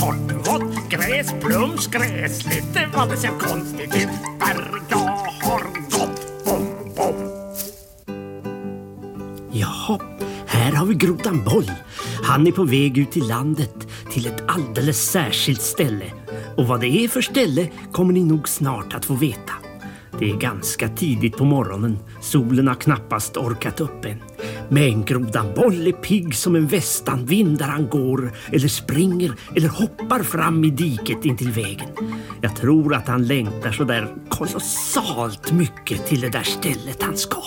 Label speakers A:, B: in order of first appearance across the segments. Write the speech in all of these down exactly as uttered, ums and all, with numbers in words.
A: kort, vått gräs, plums, gräsligt. Det var det så konstigt ut där jag har gått. Bom, bom.
B: Jaha, här har vi grodan Boll. Han är på väg ut i landet till ett alldeles särskilt ställe. Och vad det är för ställe kommer ni nog snart att få veta. Det är ganska tidigt på morgonen. Solen har knappast orkat upp än. Men grodan Boll är pigg som en västanvind där han går eller springer eller hoppar fram i diket in till vägen. Jag tror att han längtar så där kolossalt mycket till det där stället han ska.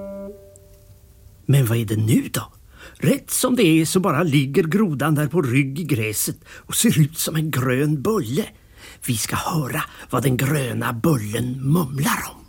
B: Men vad är det nu då? Rätt som det är så bara ligger grodan där på rygg i gräset och ser ut som en grön bulle. Vi ska höra vad den gröna bullen mumlar om.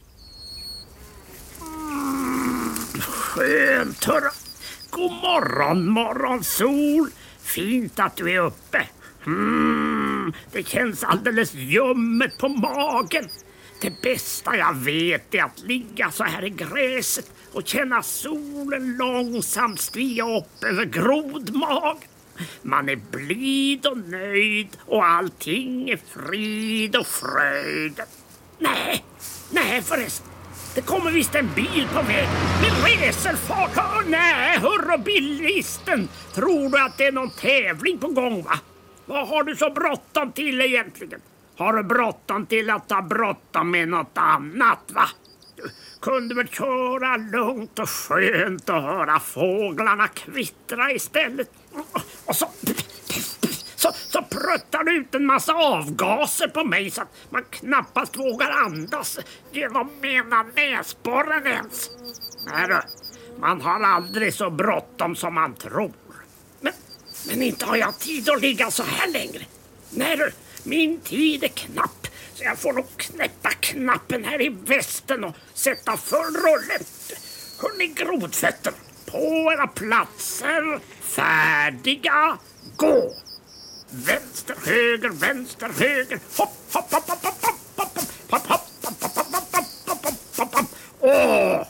A: Mm, skönt, hörra. God morgon, morgonsol. Fint att du är uppe. Mm, det känns alldeles ljummet på magen. Det bästa jag vet är att ligga så här i gräset och känna solen långsamt stiga upp över grodmagen. Man är blid och nöjd och allting är frid och fröjd. Nej, nej förresten. Det kommer visst en bil på väg med racerfart. Oh, nej, hurra bilisten. Tror du att det är någon tävling på gång, va? Vad har du så bråttom till egentligen? Har du bråttom till att ta bråttom med något annat, va? Du kunde väl köra lugnt och skönt och höra fåglarna kvittra istället. Och så, så, så pruttar du ut en massa avgaser på mig så att man knappast vågar andas genom ena näsborren ens. Nej du, man har aldrig så bråttom som man tror. Men, men inte har jag tid att ligga så här längre. Nej du, min tid är knapp. Så jag får nog knäppa knappen här i västen och sätta full rulle. Hörrni grodfötter, på era platser, färdiga, gå. Vänster, höger, vänster, höger. Hopp, hopp, hopp, hopp, hopp, hopp, hopp, hopp, hopp, hopp, hopp, hopp, hopp, hopp, hopp, hopp. Åh!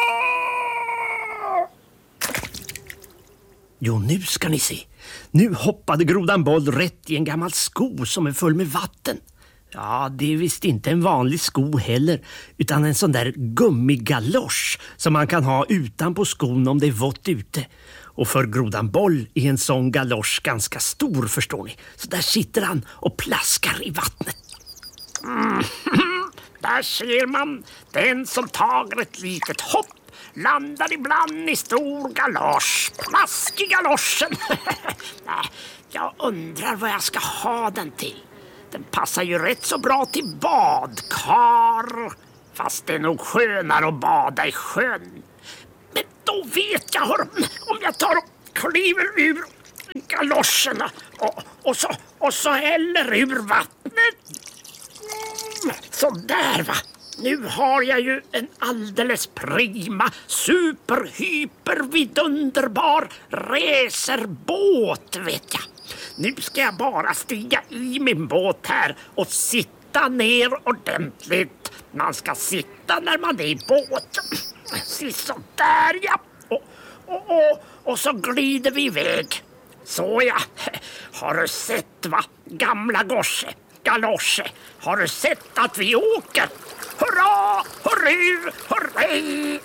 B: Jo, nu ska ni se. Nu hoppade grodan Boll rätt i en gammal sko som är full med vatten. Ja, det är visst inte en vanlig sko heller, utan en sån där gummigalosch som man kan ha utanpå skon om det är vått ute. Och för grodan Boll är en sån galosch ganska stor, förstår ni. Så där sitter han och plaskar i vattnet.
A: Mm. Där ser man den som tager ett litet hopp. Landar ibland i stor galosch. Plask i galoschen. Nej, jag undrar vad jag ska ha den till. Den passar ju rätt så bra till badkar. Fast det är nog skönare att bada i sjön. Men då vet jag, hör, om jag tar och kliver ur galoschen och, och, så, och så häller ur vattnet. Mm, så där, va. Nu har jag ju en alldeles prima, super, hyper, vidunderbar racerbåt, vet jag. Nu ska jag bara stiga i min båt här och sitta ner ordentligt. Man ska sitta när man är i båt. Så där, ja. Och, och, och, och så glider vi iväg. Så ja, har du sett, va? Gamla gosse, galosche. Har du sett att vi åker? Hurra, hurra, hurra!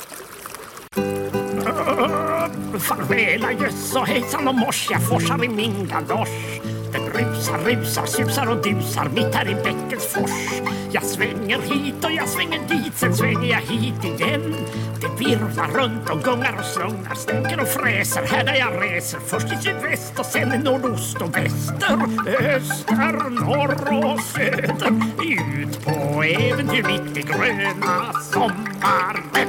A: Uh, farväl, jöss och hejsan och mors, jag forsar i min galosch. Den rusar, rusar, susar och dusar mitt här i bäckens fors. Jag svänger hit och jag svänger dit, sen svänger jag hit igen. Det virvlar runt och gungar och slungar, stänker och fräser här där jag reser. Först i sydväst och sen i nordost och väster, öster, norr och söder. Ut på äventyr mitt i gröna sommaren.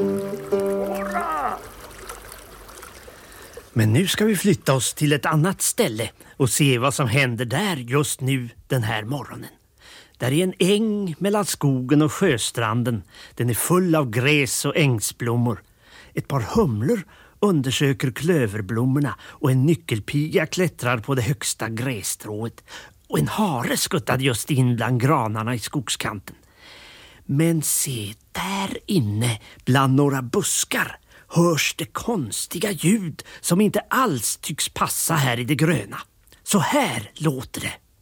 B: Men nu ska vi flytta oss till ett annat ställe och se vad som händer där just nu den här morgonen. Där är en äng mellan skogen och sjöstranden. Den är full av gräs och ängsblommor. Ett par humlor undersöker klöverblommorna och en nyckelpiga klättrar på det högsta grässtrået. Och en hare skuttade just in bland granarna i skogskanten. Men se, där inne bland några buskar hörs det konstiga ljud som inte alls tycks passa här i det gröna. Så här låter det.